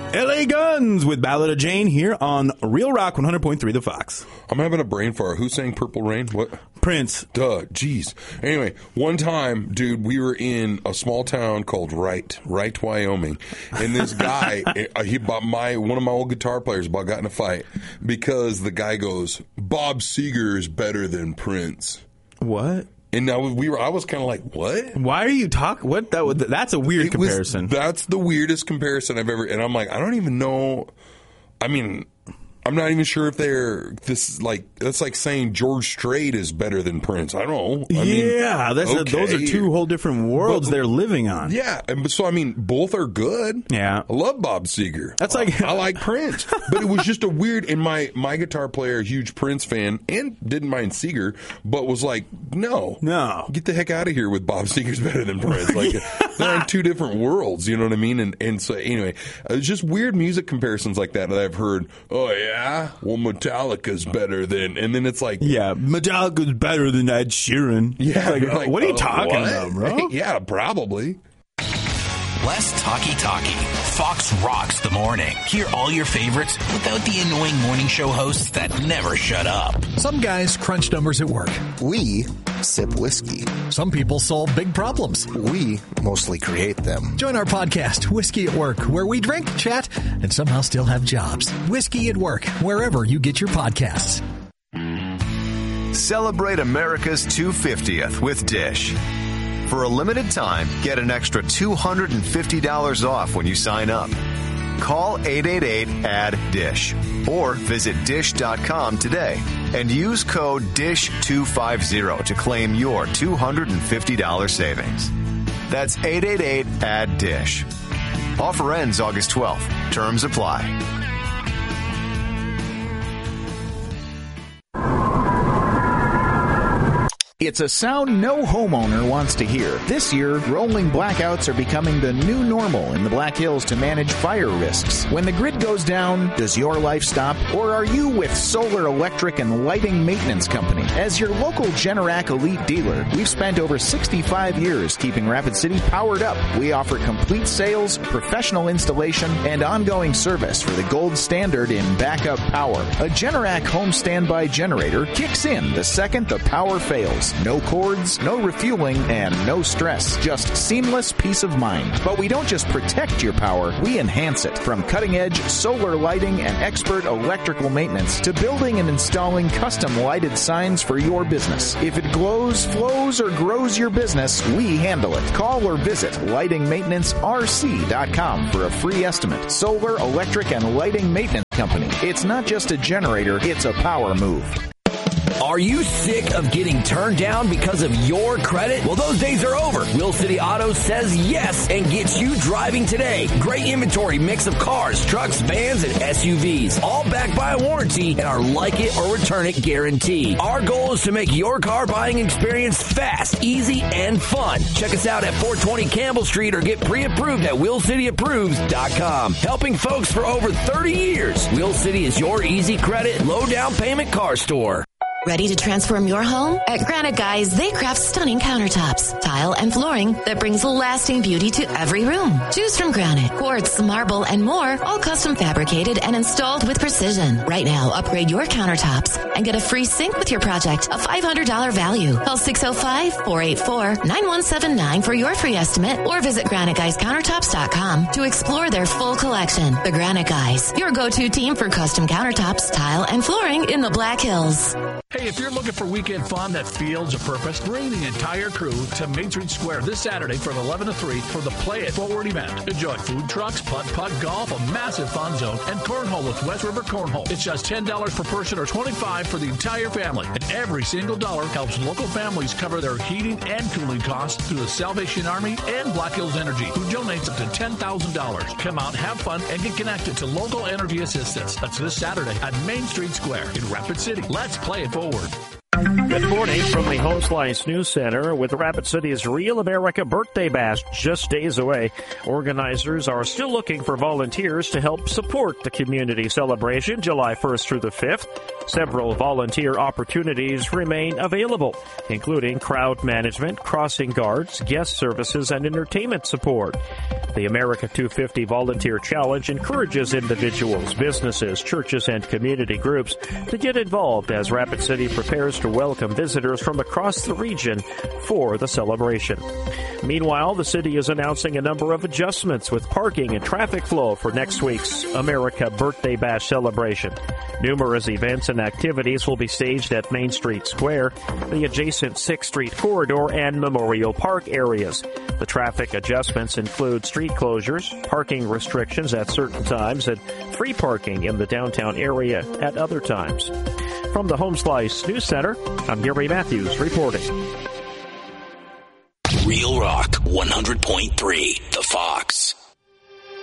LA Guns with Ballad of Jane here on Real Rock 100.3 The Fox. I'm having a brain fart. Who sang Purple Rain? What? Prince. Duh. Jeez. Anyway, one time, dude, we were in a small town called Wright, Wyoming. And this guy, he bought one of my old guitar players got in a fight because the guy goes, Bob Seger is better than Prince. What? And I was kind of like, what? Why are you talking? What? That's a weird comparison. That's the weirdest comparison I've ever. And I'm like, I don't even know. I mean, I'm not even sure if that's like saying George Strait is better than Prince. I don't know. Those are two whole different worlds they're living on. Yeah, so I mean, both are good. Yeah, I love Bob Seger. That's like I like Prince, but it was just a weird. And my guitar player, huge Prince fan, and didn't mind Seger, but was like, no, get the heck out of here with Bob Seger's better than Prince. Like they're in two different worlds. You know what I mean? And so anyway, it's just weird music comparisons like that I've heard. Oh yeah, well Metallica's better than, and then it's like, yeah, Metallica's better than Ed Sheeran. Yeah, like, what are you talking about, bro? Yeah, probably. Less talky. Fox rocks the morning. Hear all your favorites without the annoying morning show hosts that never shut up. Some guys crunch numbers at work. We sip whiskey. Some people solve big problems. We mostly create them. Join our podcast, Whiskey at Work, where we drink, chat, and somehow still have jobs. Whiskey at Work, wherever you get your podcasts. Celebrate America's 250th with Dish. For a limited time, get an extra $250 off when you sign up. Call 888-ADD-DISH or visit dish.com today and use code DISH250 to claim your $250 savings. That's 888-ADD-DISH. Offer ends August 12th. Terms apply. It's a sound no homeowner wants to hear. This year, rolling blackouts are becoming the new normal in the Black Hills to manage fire risks. When the grid goes down, does your life stop? Or are you with Solar Electric and Lighting Maintenance Company? As your local Generac Elite dealer, we've spent over 65 years keeping Rapid City powered up. We offer complete sales, professional installation, and ongoing service for the gold standard in backup power. A Generac home standby generator kicks in the second the power fails. No cords, no refueling, and no stress. Just seamless peace of mind. But we don't just protect your power, we enhance it. From cutting-edge solar lighting and expert electrical maintenance to building and installing custom lighted signs for your business. If it glows, flows, or grows your business, we handle it. Call or visit lightingmaintenancerc.com for a free estimate. Solar, Electric, and Lighting Maintenance Company. It's not just a generator, it's a power move. Are you sick of getting turned down because of your credit? Well, those days are over. Wheel City Auto says yes and gets you driving today. Great inventory, mix of cars, trucks, vans, and SUVs. All backed by a warranty and our like it or return it guarantee. Our goal is to make your car buying experience fast, easy, and fun. Check us out at 420 Campbell Street or get pre-approved at WheelCityApproves.com. Helping folks for over 30 years. Wheel City is your easy credit, low down payment car store. Ready to transform your home? At Granite Guys, they craft stunning countertops, tile, and flooring that brings lasting beauty to every room. Choose from granite, quartz, marble, and more, all custom fabricated and installed with precision. Right now, upgrade your countertops and get a free sink with your project, a $500 value. Call 605-484-9179 for your free estimate or visit GraniteGuysCountertops.com to explore their full collection. The Granite Guys, your go-to team for custom countertops, tile, and flooring in the Black Hills. Hey, if you're looking for weekend fun that feels a purpose, bring the entire crew to Main Street Square this Saturday from 11 to 3 for the Play It Forward event. Enjoy food trucks, putt-putt golf, a massive fun zone, and cornhole with West River Cornhole. It's just $10 per person or $25 for the entire family. And every single dollar helps local families cover their heating and cooling costs through the Salvation Army and Black Hills Energy, who donates up to $10,000. Come out, have fun, and get connected to local energy assistance. That's this Saturday at Main Street Square in Rapid City. Let's play it forward. Good morning from the Home Slice News Center with Rapid City's Real America Birthday Bash just days away. Organizers are still looking for volunteers to help support the community celebration July 1st through the 5th. Several volunteer opportunities remain available, including crowd management, crossing guards, guest services, and entertainment support. The America 250 Volunteer Challenge encourages individuals, businesses, churches, and community groups to get involved as Rapid City prepares to welcome visitors from across the region for the celebration. Meanwhile, the city is announcing a number of adjustments with parking and traffic flow for next week's America Birthday Bash celebration. Numerous events and activities will be staged at Main Street Square, the adjacent 6th Street corridor, and Memorial Park areas. The traffic adjustments include street closures, parking restrictions at certain times, and free parking in the downtown area at other times. From the Home Slice News Center, I'm Gary Matthews reporting. Real Rock 100.3, The Fox.